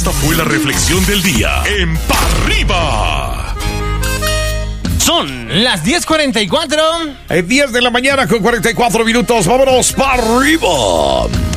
Esta fue la reflexión del día en Pa' Arriba. Son las 10:44. 10 de la mañana con 44 minutos. Vámonos para arriba.